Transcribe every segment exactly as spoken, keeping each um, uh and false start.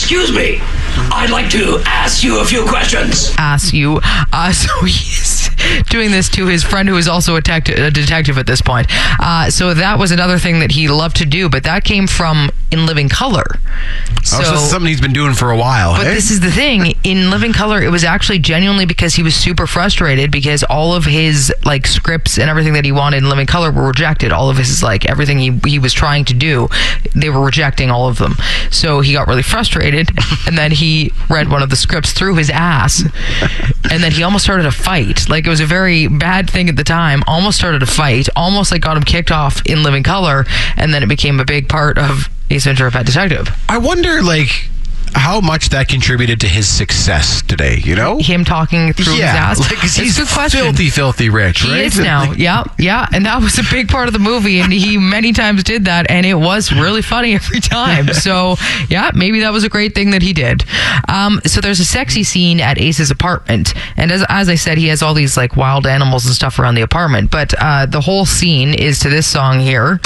Excuse me. I'd like to ask you a few questions. Ask you. Uh, so he's doing this to his friend who is also a, tect- a detective at this point. Uh, so that was another thing that he loved to do, but that came from In Living Color. So, oh, so this is something he's been doing for a while. But hey? this is the thing. In Living Color, it was actually genuinely because he was super frustrated because all of his like scripts and everything that he wanted in Living Color were rejected. All of his like everything he, he was trying to do, they were rejecting all of them. So he got really frustrated, and then he He read one of the scripts through his ass, and then he almost started a fight. Like, it was a very bad thing at the time. Almost started a fight. Almost like got him kicked off in Living Color, and then it became a big part of Ace Ventura: Pet Detective. I wonder, like, how much that contributed to his success today, you know? Him talking through yeah, his ass? like, he's a good question. filthy, filthy rich, he right? He is now, yeah, yeah. And that was a big part of the movie, and he many times did that, and it was really funny every time. So, yeah, maybe that was a great thing that he did. Um, so there's a sexy scene at Ace's apartment, and as, as I said, he has all these, like, wild animals and stuff around the apartment, but uh, the whole scene is to this song here.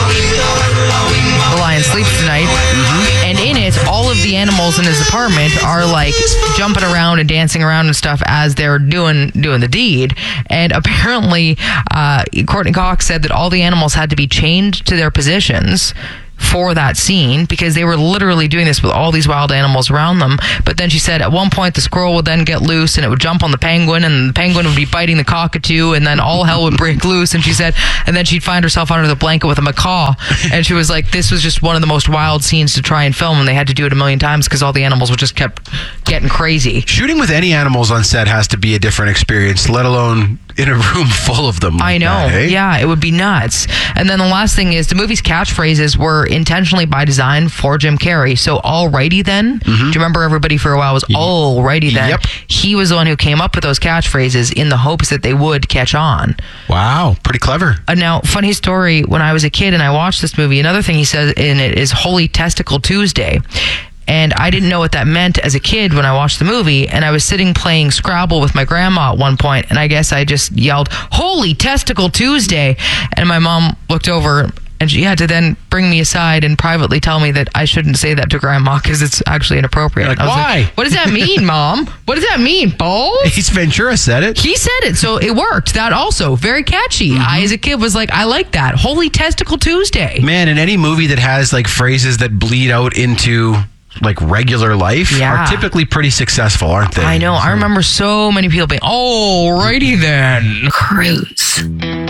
The Lion Sleeps Tonight. Mm-hmm. And in it, all of the animals in his apartment are like jumping around and dancing around and stuff as they're doing doing the deed. And apparently, uh, Courtney Cox said that all the animals had to be chained to their positions for that scene because they were literally doing this with all these wild animals around them. But then she said at one point the squirrel would then get loose and it would jump on the penguin, and the penguin would be biting the cockatoo, and then all hell would break loose. And she said, and then she'd find herself under the blanket with a macaw, and she was like, this was just one of the most wild scenes to try and film, and they had to do it a million times because all the animals would just kept getting crazy. Shooting with any animals on set has to be a different experience, let alone in a room full of them. Like I know. That, hey? Yeah, it would be nuts. And then the last thing is the movie's catchphrases were intentionally by design for Jim Carrey. So alrighty then. Mm-hmm. Do you remember everybody for a while was alrighty then? Yep. He was the one who came up with those catchphrases in the hopes that they would catch on. Wow, pretty clever. Uh, now, funny story, when I was a kid and I watched this movie, another thing he says in it is Holy Testicle Tuesday. And I didn't know what that meant as a kid when I watched the movie. And I was sitting playing Scrabble with my grandma at one point, and I guess I just yelled, Holy Testicle Tuesday. And my mom looked over, and she had to then bring me aside and privately tell me that I shouldn't say that to grandma because it's actually inappropriate. Like, I was why? Like, what does that mean, Mom? What does that mean, balls? Ace Ventura said it. He said it, so it worked. That also, very catchy. Mm-hmm. I, as a kid, was like, I like that. Holy Testicle Tuesday. Man, in any movie that has like phrases that bleed out into like regular life yeah. are typically pretty successful, aren't they? I know. So. I remember so many people being, alrighty then. Cruise.